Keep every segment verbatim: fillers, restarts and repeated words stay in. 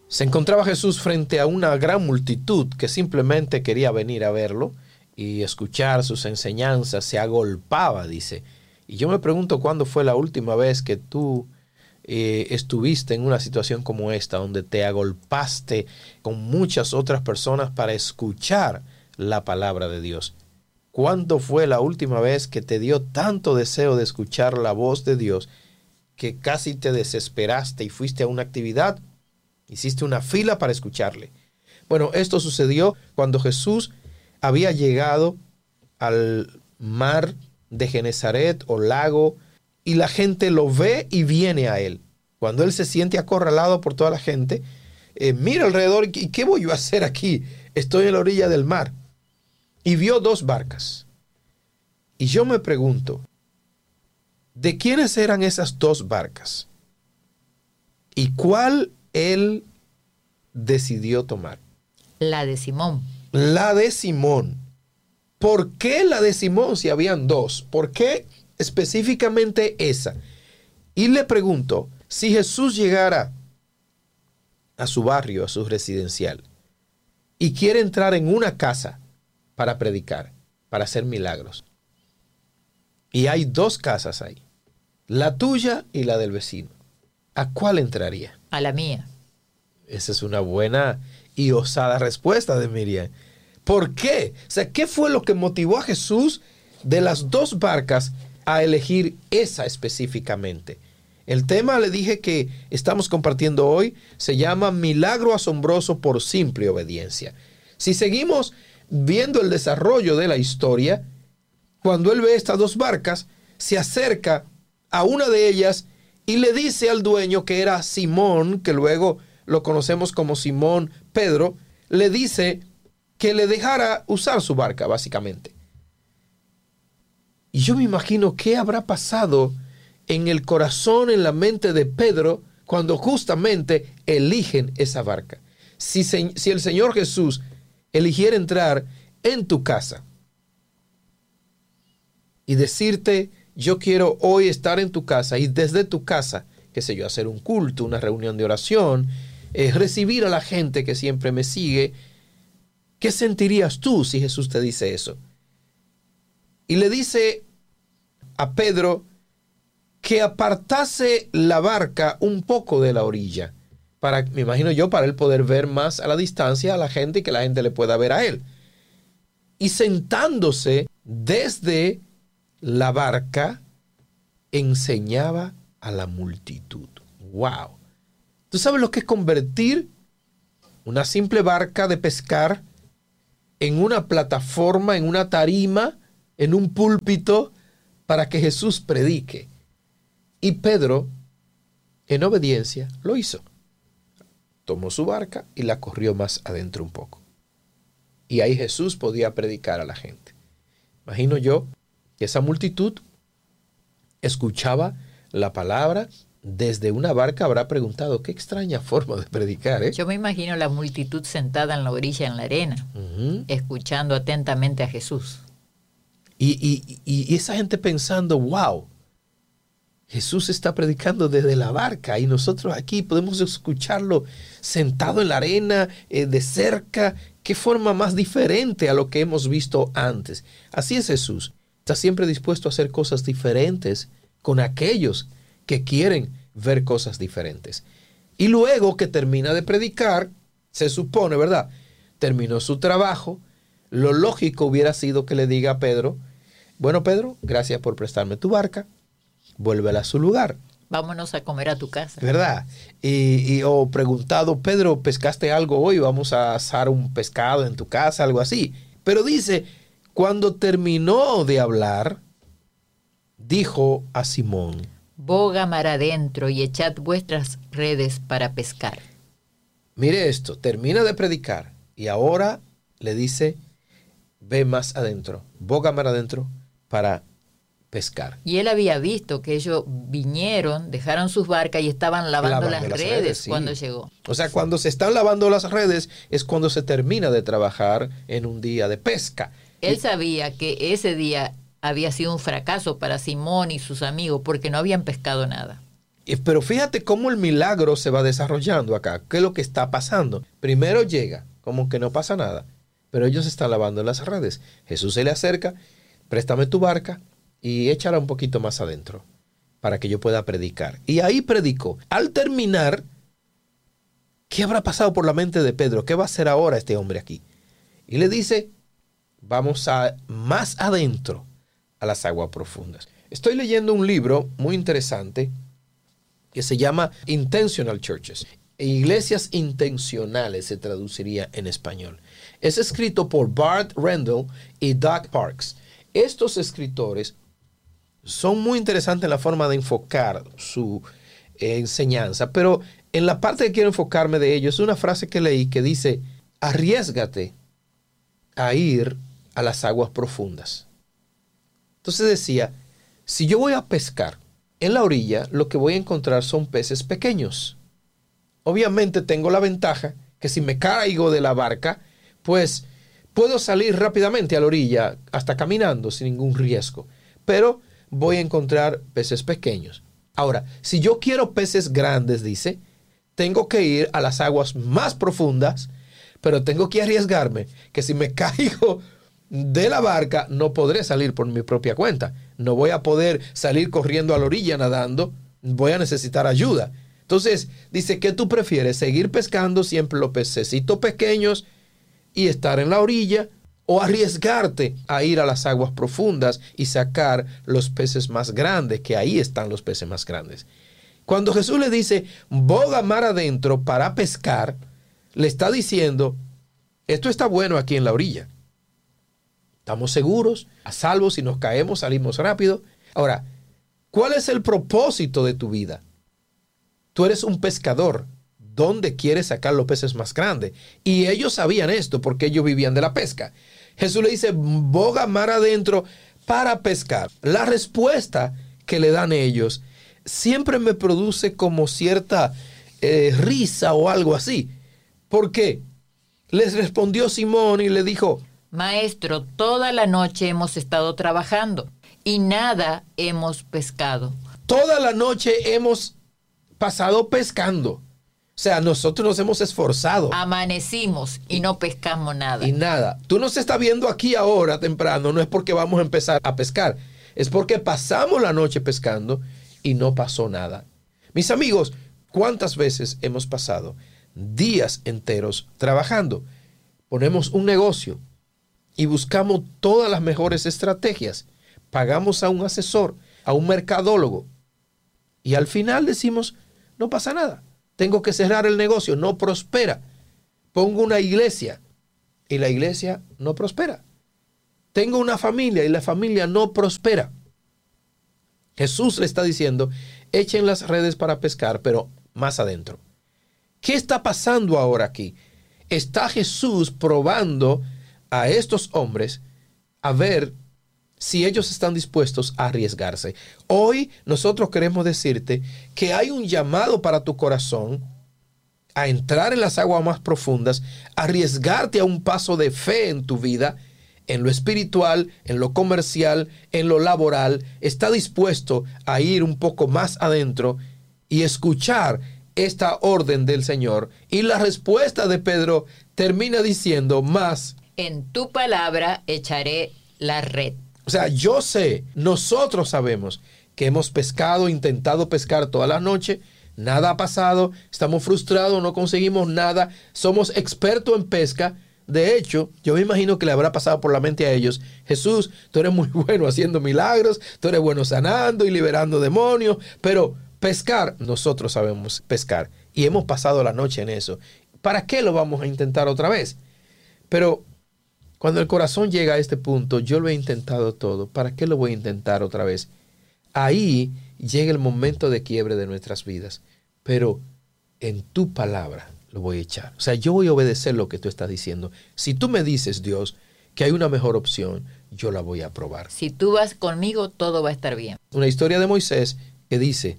Se encontraba Jesús frente a una gran multitud que simplemente quería venir a verlo y escuchar sus enseñanzas. Se agolpaba, dice. Y yo me pregunto cuándo fue la última vez que tú eh, estuviste en una situación como esta, donde te agolpaste con muchas otras personas para escuchar la palabra de Dios. ¿Cuándo fue la última vez que te dio tanto deseo de escuchar la voz de Dios que casi te desesperaste y fuiste a una actividad, hiciste una fila para escucharle? Bueno, esto sucedió cuando Jesús había llegado al mar de Genezaret o lago, y la gente lo ve y viene a él. Cuando él se siente acorralado por toda la gente, eh, mira alrededor, ¿y qué voy yo a hacer aquí? Estoy en la orilla del mar. Y vio dos barcas. Y yo me pregunto, ¿de quiénes eran esas dos barcas? ¿Y cuál él decidió tomar? La de Simón. La de Simón. ¿Por qué la de Simón si habían dos? ¿Por qué específicamente esa? Y le pregunto, si Jesús llegara a su barrio, a su residencial, y quiere entrar en una casa para predicar, para hacer milagros, y hay dos casas ahí, la tuya y la del vecino, ¿a cuál entraría? A la mía. Esa es una buena y osada respuesta de Miriam. ¿Por qué? O sea, ¿qué fue lo que motivó a Jesús de las dos barcas a elegir esa específicamente? El tema, le dije, que estamos compartiendo hoy se llama Milagro asombroso por simple obediencia. Si seguimos viendo el desarrollo de la historia, cuando él ve estas dos barcas, se acerca a una de ellas y le dice al dueño, que era Simón, que luego lo conocemos como Simón Pedro, le dice que le dejara usar su barca, básicamente. Y yo me imagino qué habrá pasado en el corazón, en la mente de Pedro, cuando justamente eligen esa barca. Si, se, si el Señor Jesús eligiera entrar en tu casa y decirte, yo quiero hoy estar en tu casa, y desde tu casa, qué sé yo, hacer un culto, una reunión de oración, eh, recibir a la gente que siempre me sigue, ¿qué sentirías tú si Jesús te dice eso? Y le dice a Pedro que apartase la barca un poco de la orilla, para, me imagino yo, para él poder ver más a la distancia a la gente y que la gente le pueda ver a él. Y sentándose desde la barca, enseñaba a la multitud. ¡Wow! ¿Tú sabes lo que es convertir una simple barca de pescar en una plataforma, en una tarima, en un púlpito para que Jesús predique? Y Pedro, en obediencia, lo hizo. Tomó su barca y la corrió más adentro un poco. Y ahí Jesús podía predicar a la gente. Imagino yo que esa multitud escuchaba la palabra desde una barca. Habrá preguntado, qué extraña forma de predicar, ¿eh? Yo me imagino la multitud sentada en la orilla, en la arena, uh-huh, escuchando atentamente a Jesús. Y, y, y esa gente pensando, wow, Jesús está predicando desde la barca y nosotros aquí podemos escucharlo sentado en la arena, eh, de cerca. Qué forma más diferente a lo que hemos visto antes. Así es Jesús. Está siempre dispuesto a hacer cosas diferentes con aquellos que quieren ver cosas diferentes. Y luego que termina de predicar, se supone, ¿verdad? Terminó su trabajo. Lo lógico hubiera sido que le diga a Pedro, bueno, Pedro, gracias por prestarme tu barca. Vuélvela a su lugar. Vámonos a comer a tu casa. ¿Verdad? Y, y o preguntado, Pedro, ¿pescaste algo hoy? Vamos a asar un pescado en tu casa, algo así. Pero dice, cuando terminó de hablar, dijo a Simón, boga mar adentro y echad vuestras redes para pescar. Mire esto, termina de predicar y ahora le dice, ve más adentro, boga mar adentro para pescar. Y él había visto que ellos vinieron, dejaron sus barcas y estaban lavando, lavando las, las redes, redes sí. Cuando llegó. O sea, cuando se están lavando las redes es cuando se termina de trabajar en un día de pesca. Él y, sabía que ese día había sido un fracaso para Simón y sus amigos porque no habían pescado nada. Pero fíjate cómo el milagro se va desarrollando acá. ¿Qué es lo que está pasando? Primero llega, como que no pasa nada, pero ellos están lavando las redes. Jesús se le acerca, préstame tu barca y échala un poquito más adentro para que yo pueda predicar. Y ahí predicó. Al terminar, ¿qué habrá pasado por la mente de Pedro? ¿Qué va a hacer ahora este hombre aquí? Y le dice, vamos a más adentro, a las aguas profundas. Estoy leyendo un libro muy interesante que se llama Intentional Churches. Iglesias intencionales se traduciría en español. Es escrito por Bart Rendell y Doug Parks. Estos escritores son muy interesantes en la forma de enfocar su eh, enseñanza, pero en la parte que quiero enfocarme de ellos es una frase que leí que dice, arriésgate a ir a las aguas profundas. Entonces decía, si yo voy a pescar en la orilla, lo que voy a encontrar son peces pequeños. Obviamente tengo la ventaja que si me caigo de la barca, pues puedo salir rápidamente a la orilla, hasta caminando sin ningún riesgo. Pero voy a encontrar peces pequeños. Ahora, si yo quiero peces grandes, dice, tengo que ir a las aguas más profundas, pero tengo que arriesgarme que si me caigo de la barca, no podré salir por mi propia cuenta. No voy a poder salir corriendo a la orilla nadando. Voy a necesitar ayuda. Entonces, dice, ¿qué tú prefieres? ¿Seguir pescando siempre los pececitos pequeños y estar en la orilla? ¿O arriesgarte a ir a las aguas profundas y sacar los peces más grandes? Que ahí están los peces más grandes. Cuando Jesús le dice, boga mar adentro para pescar, le está diciendo, esto está bueno aquí en la orilla. Estamos seguros, a salvo, si nos caemos salimos rápido. Ahora, ¿cuál es el propósito de tu vida? Tú eres un pescador. ¿Dónde quieres sacar los peces más grandes? Y ellos sabían esto porque ellos vivían de la pesca. Jesús le dice, boga mar adentro para pescar. La respuesta que le dan ellos siempre me produce como cierta eh, risa o algo así. ¿Por qué? Les respondió Simón y le dijo, Maestro, toda la noche hemos estado trabajando y nada hemos pescado. Toda la noche hemos pasado pescando. O sea, nosotros nos hemos esforzado. Amanecimos y no pescamos nada. Y nada. Tú nos estás viendo aquí ahora temprano, no es porque vamos a empezar a pescar. Es porque pasamos la noche pescando y no pasó nada. Mis amigos, ¿cuántas veces hemos pasado días enteros trabajando? Ponemos un negocio y buscamos todas las mejores estrategias. Pagamos a un asesor, a un mercadólogo. Y al final decimos, no pasa nada. Tengo que cerrar el negocio, no prospera. Pongo una iglesia y la iglesia no prospera. Tengo una familia y la familia no prospera. Jesús le está diciendo, echen las redes para pescar, pero más adentro. ¿Qué está pasando ahora aquí? Está Jesús probando a estos hombres a ver si ellos están dispuestos a arriesgarse. Hoy nosotros queremos decirte que hay un llamado para tu corazón a entrar en las aguas más profundas, arriesgarte a un paso de fe en tu vida, en lo espiritual, en lo comercial, en lo laboral. Está dispuesto a ir un poco más adentro y escuchar esta orden del Señor. Y la respuesta de Pedro termina diciendo, más en tu palabra echaré la red. O sea, yo sé, nosotros sabemos que hemos pescado, intentado pescar toda la noche, nada ha pasado, estamos frustrados, no conseguimos nada, somos expertos en pesca. De hecho, yo me imagino que le habrá pasado por la mente a ellos, Jesús, tú eres muy bueno haciendo milagros, tú eres bueno sanando y liberando demonios, pero pescar, nosotros sabemos pescar y hemos pasado la noche en eso. ¿Para qué lo vamos a intentar otra vez? Pero cuando el corazón llega a este punto, yo lo he intentado todo, ¿para qué lo voy a intentar otra vez? Ahí llega el momento de quiebre de nuestras vidas, pero en tu palabra lo voy a echar. O sea, yo voy a obedecer lo que tú estás diciendo. Si tú me dices, Dios, que hay una mejor opción, yo la voy a probar. Si tú vas conmigo, todo va a estar bien. Una historia de Moisés que dice,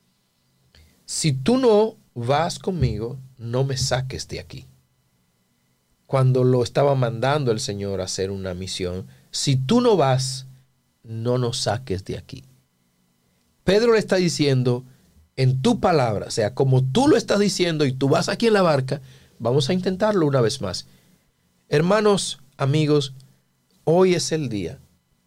si tú no vas conmigo, no me saques de aquí. Cuando lo estaba mandando el Señor a hacer una misión, si tú no vas, no nos saques de aquí. Pedro le está diciendo, en tu palabra, o sea, como tú lo estás diciendo y tú vas aquí en la barca, vamos a intentarlo una vez más. Hermanos, amigos, hoy es el día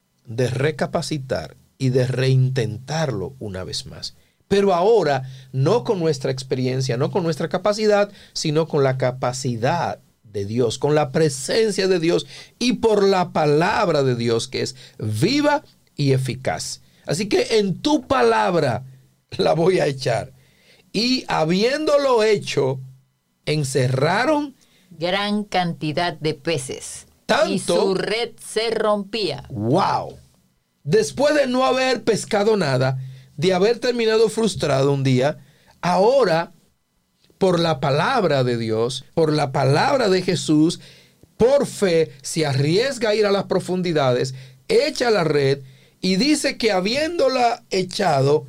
de recapacitar y de reintentarlo una vez más. Pero ahora, no con nuestra experiencia, no con nuestra capacidad, sino con la capacidad de Dios, con la presencia de Dios y por la palabra de Dios que es viva y eficaz. Así que en tu palabra la voy a echar. Y habiéndolo hecho, encerraron gran cantidad de peces. Tanto, y su red se rompía. ¡Wow! Después de no haber pescado nada, de haber terminado frustrado un día, ahora, por la palabra de Dios, por la palabra de Jesús, por fe, se arriesga a ir a las profundidades, echa la red y dice que habiéndola echado,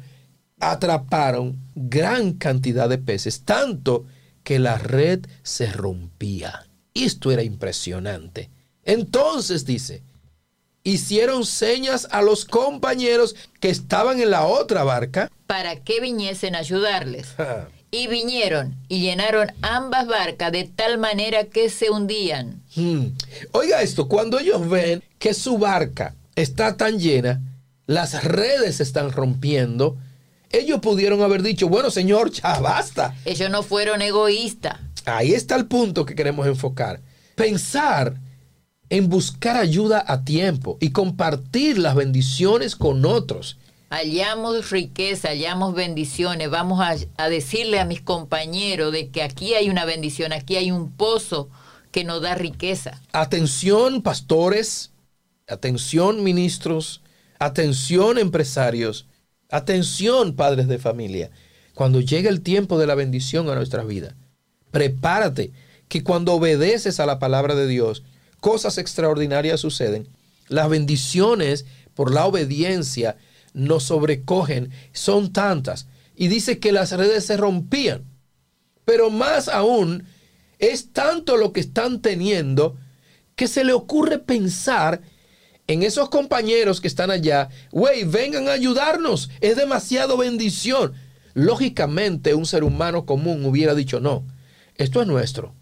atraparon gran cantidad de peces, tanto que la red se rompía. Esto era impresionante. Entonces dice, hicieron señas a los compañeros que estaban en la otra barca para que viniesen a ayudarles. Y vinieron y llenaron ambas barcas de tal manera que se hundían. Hmm. Oiga esto, cuando ellos ven que su barca está tan llena, las redes se están rompiendo, ellos pudieron haber dicho, bueno, Señor, ya basta. Ellos no fueron egoístas. Ahí está el punto que queremos enfocar. Pensar en buscar ayuda a tiempo y compartir las bendiciones con otros. Hallamos riqueza, hallamos bendiciones. Vamos a, a decirle a mis compañeros de que aquí hay una bendición, aquí hay un pozo que nos da riqueza. Atención, pastores, atención, ministros, atención, empresarios, atención, padres de familia. Cuando llegue el tiempo de la bendición a nuestra vida, prepárate que cuando obedeces a la palabra de Dios, cosas extraordinarias suceden. Las bendiciones por la obediencia nos sobrecogen, son tantas. Y dice que las redes se rompían. Pero más aún, es tanto lo que están teniendo que se le ocurre pensar en esos compañeros que están allá. Güey, vengan a ayudarnos, es demasiado bendición. Lógicamente, un ser humano común hubiera dicho, no, esto es nuestro.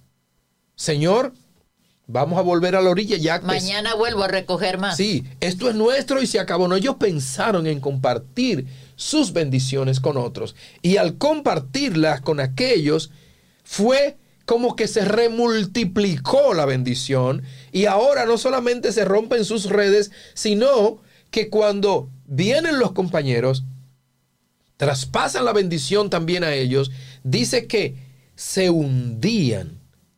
Señor, vamos a volver a la orilla ya. Mañana vuelvo a recoger más. Sí, esto es nuestro y se acabó. No, ellos pensaron en compartir sus bendiciones con otros. Y al compartirlas con aquellos, fue como que se remultiplicó la bendición. Y ahora no solamente se rompen sus redes, sino que cuando vienen los compañeros, traspasan la bendición también a ellos. Dice que se hundían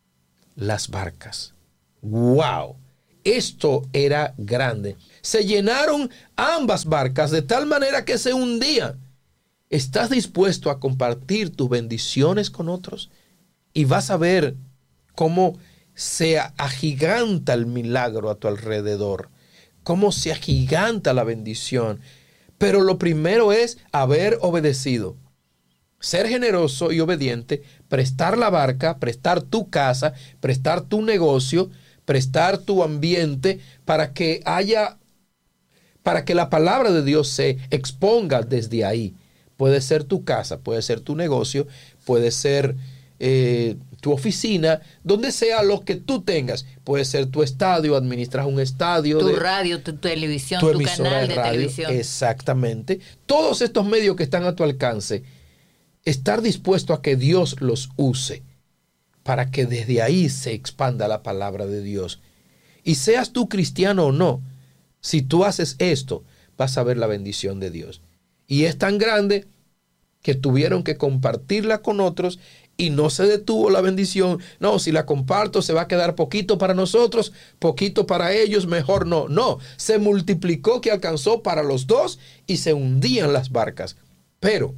las barcas. ¡Wow! Esto era grande. Se llenaron ambas barcas de tal manera que se hundían. ¿Estás dispuesto a compartir tus bendiciones con otros? Y vas a ver cómo se agiganta el milagro a tu alrededor. Cómo se agiganta la bendición. Pero lo primero es haber obedecido. Ser generoso y obediente, prestar la barca, prestar tu casa, prestar tu negocio, prestar tu ambiente para que haya, para que la palabra de Dios se exponga desde ahí. Puede ser tu casa, puede ser tu negocio, puede ser eh, tu oficina, donde sea lo que tú tengas. Puede ser tu estadio, administras un estadio. Tu de, radio, tu televisión, tu, tu canal de, de radio, televisión. Exactamente. Todos estos medios que están a tu alcance, estar dispuesto a que Dios los use para que desde ahí se expanda la palabra de Dios. Y seas tú cristiano o no, si tú haces esto, vas a ver la bendición de Dios. Y es tan grande que tuvieron que compartirla con otros y no se detuvo la bendición. No, si la comparto se va a quedar poquito para nosotros, poquito para ellos, mejor no. No, se multiplicó que alcanzó para los dos y se hundían las barcas. Pero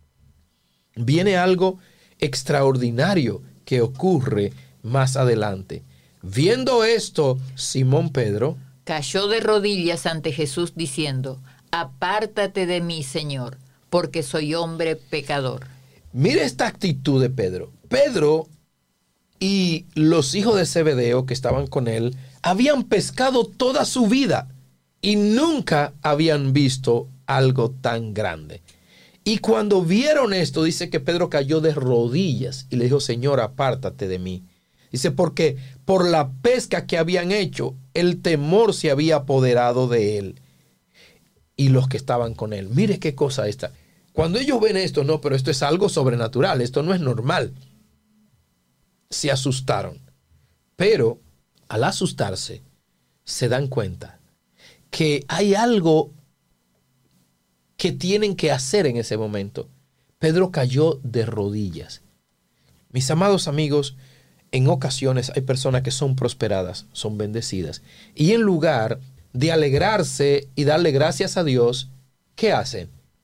viene algo extraordinario que ocurre más adelante. Viendo esto, Simón Pedro cayó de rodillas ante Jesús diciendo, apártate de mí, Señor, porque soy hombre pecador. Mire esta actitud de Pedro. Pedro y los hijos de Zebedeo que estaban con él habían pescado toda su vida y nunca habían visto algo tan grande. Y cuando vieron esto, dice que Pedro cayó de rodillas y le dijo, Señor, apártate de mí. Dice, porque por la pesca que habían hecho, el temor se había apoderado de él y los que estaban con él. Mire qué cosa esta. Cuando ellos ven esto, no, pero esto es algo sobrenatural, esto no es normal. Se asustaron. Pero al asustarse, se dan cuenta que hay algo que tienen que hacer en ese momento. Pedro cayó de rodillas. Mis amados amigos, en ocasiones hay personas que son prosperadas, son bendecidas, y en lugar de alegrarse y darle gracias a Dios, ¿qué hacen?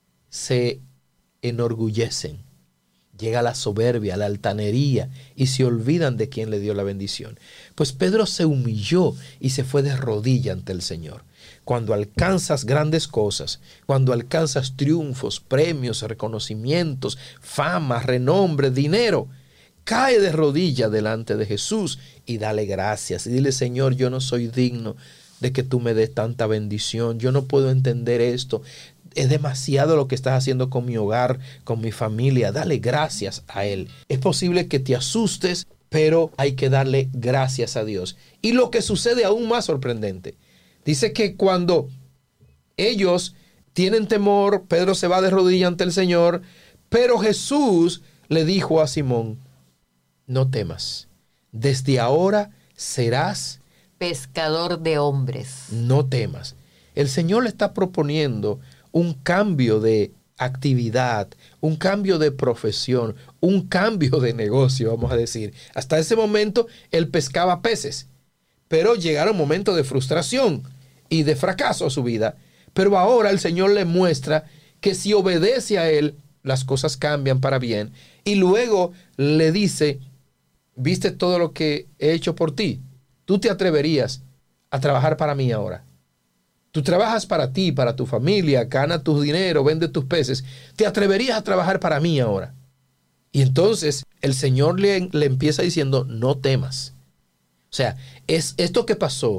Se enorgullecen. Llega la soberbia, la altanería, y se olvidan de quien le dio la bendición. Pues Pedro se humilló y se fue de rodilla ante el Señor. Cuando alcanzas grandes cosas, cuando alcanzas triunfos, premios, reconocimientos, fama, renombre, dinero, cae de rodilla delante de Jesús y dale gracias. Y dile, Señor, yo no soy digno de que tú me des tanta bendición. Yo no puedo entender esto. Es demasiado lo que estás haciendo con mi hogar, con mi familia. Dale gracias a Él. Es posible que te asustes, pero hay que darle gracias a Dios. Y lo que sucede aún más sorprendente. Dice que cuando ellos tienen temor, Pedro se va de rodillas ante el Señor, pero Jesús le dijo a Simón, no temas, desde ahora serás pescador de hombres. No temas. El Señor le está proponiendo un cambio de actividad, un cambio de profesión, un cambio de negocio, vamos a decir. Hasta ese momento él pescaba peces, pero llegaron momentos de frustración y de fracaso a su vida. Pero ahora el Señor le muestra que si obedece a Él, las cosas cambian para bien. Y luego le dice, ¿viste todo lo que he hecho por ti? ¿Tú te atreverías a trabajar para mí ahora? Tú trabajas para ti, para tu familia, gana tu dinero, vende tus peces. ¿Te atreverías a trabajar para mí ahora? Y entonces el Señor le, le empieza diciendo, no temas. O sea, es, esto que pasó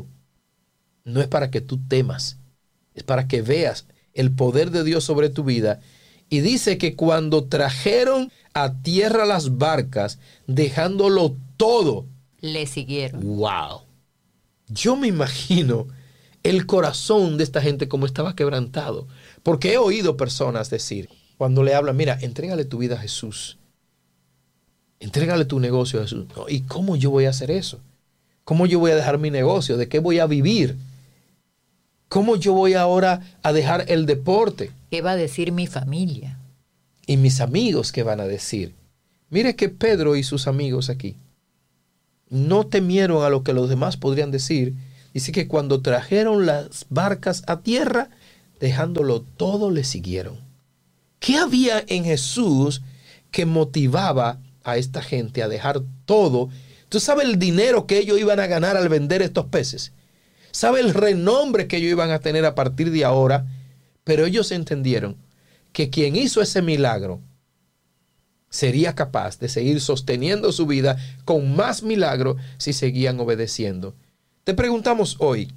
no es para que tú temas, es para que veas el poder de Dios sobre tu vida. Y dice que cuando trajeron a tierra las barcas, dejándolo todo, le siguieron. ¡Wow! Yo me imagino el corazón de esta gente como estaba quebrantado. Porque he oído personas decir, cuando le hablan, mira, entrégale tu vida a Jesús. Entrégale tu negocio a Jesús. No, ¿y cómo yo voy a hacer eso? ¿Cómo yo voy a dejar mi negocio? ¿De qué voy a vivir? ¿Cómo yo voy ahora a dejar el deporte? ¿Qué va a decir mi familia? Y mis amigos, ¿qué van a decir? Mire que Pedro y sus amigos aquí no temieron a lo que los demás podrían decir. Dice que cuando trajeron las barcas a tierra, dejándolo todo, le siguieron. ¿Qué había en Jesús que motivaba a esta gente a dejar todo? ¿Tú sabes el dinero que ellos iban a ganar al vender estos peces? ¿Sabe el renombre que ellos iban a tener a partir de ahora? Pero ellos entendieron que quien hizo ese milagro sería capaz de seguir sosteniendo su vida con más milagro si seguían obedeciendo. Te preguntamos hoy,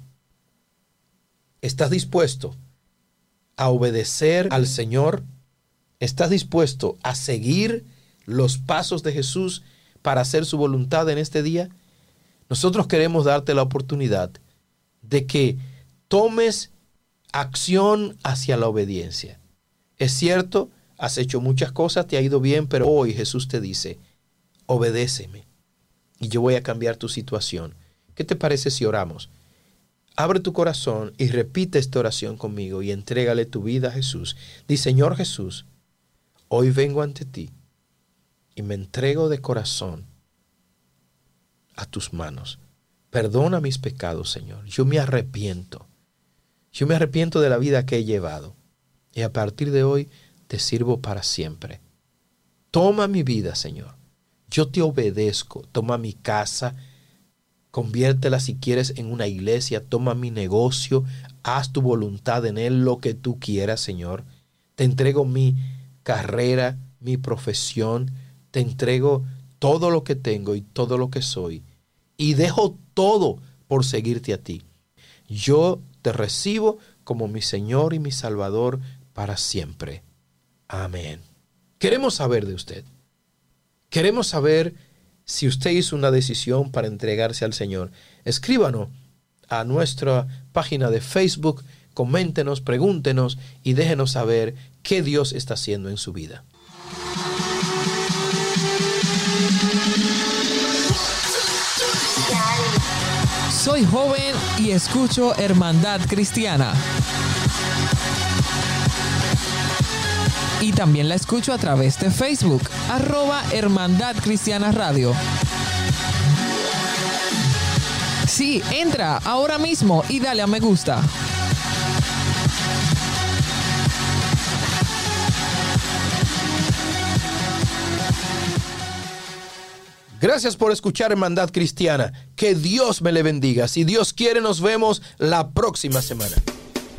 ¿estás dispuesto a obedecer al Señor? ¿Estás dispuesto a seguir los pasos de Jesús para hacer su voluntad en este día? Nosotros queremos darte la oportunidad de que tomes acción hacia la obediencia. Es cierto, has hecho muchas cosas, te ha ido bien, pero hoy Jesús te dice, obedéceme y yo voy a cambiar tu situación. ¿Qué te parece si oramos? Abre tu corazón y repite esta oración conmigo y entrégale tu vida a Jesús. Di, Señor Jesús, hoy vengo ante ti y me entrego de corazón a tus manos. Perdona mis pecados, Señor. Yo me arrepiento. Yo me arrepiento de la vida que he llevado. Y a partir de hoy te sirvo para siempre. Toma mi vida, Señor. Yo te obedezco. Toma mi casa. Conviértela si quieres en una iglesia. Toma mi negocio. Haz tu voluntad en él, lo que tú quieras, Señor. Te entrego mi carrera, mi profesión. Te entrego todo lo que tengo y todo lo que soy. Y dejo todo por seguirte a ti. Yo te recibo como mi Señor y mi Salvador para siempre. Amén. Queremos saber de usted. Queremos saber si usted hizo una decisión para entregarse al Señor. Escríbanos a nuestra página de Facebook, coméntenos, pregúntenos y déjenos saber qué Dios está haciendo en su vida. Soy joven y escucho Hermandad Cristiana. Y también la escucho a través de Facebook, arroba Hermandad Cristiana Radio. Sí, entra ahora mismo y dale a me gusta. Gracias por escuchar Hermandad Cristiana. Que Dios me le bendiga. Si Dios quiere, nos vemos la próxima semana.